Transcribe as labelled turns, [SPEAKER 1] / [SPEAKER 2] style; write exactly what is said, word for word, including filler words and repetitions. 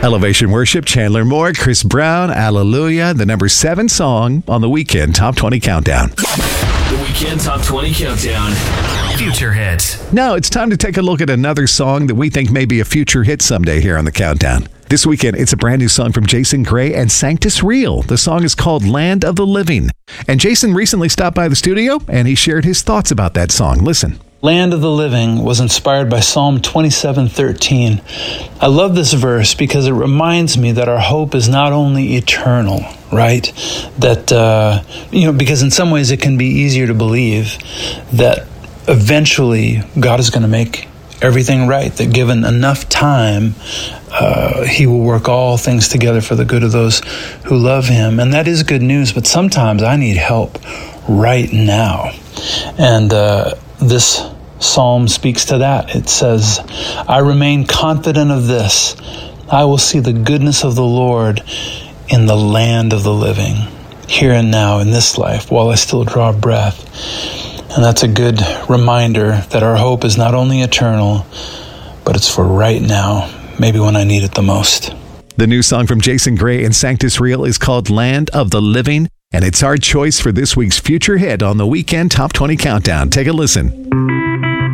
[SPEAKER 1] Elevation Worship, Chandler Moore, Chris Brown, Hallelujah, the number seven song on the Weekend Top twenty Countdown.
[SPEAKER 2] The Weekend Top twenty Countdown. Future hits.
[SPEAKER 1] Now it's time to take a look at another song that we think may be a future hit someday here on the Countdown. This weekend, it's a brand new song from Jason Gray and Sanctus Real. The song is called Land of the Living. And Jason recently stopped by the studio and he shared his thoughts about that song. Listen.
[SPEAKER 3] Land of the Living was inspired by Psalm twenty-seven thirteen. I love this verse because it reminds me that our hope is not only eternal, right? That, uh, you know, because in some ways it can be easier to believe that eventually God is going to make everything right, that given enough time, uh, he will work all things together for the good of those who love him. And that is good news, but sometimes I need help right now. And uh, this psalm speaks to that. It says, I remain confident of this. I will see the goodness of the Lord in the land of the living, here and now in this life, while I still draw breath. And that's a good reminder that our hope is not only eternal, but it's for right now, maybe when I need it the most.
[SPEAKER 1] The new song from Jason Gray and Sanctus Real is called Land of the Living, and it's our choice for this week's future hit on the Weekend Top twenty Countdown. Take a listen.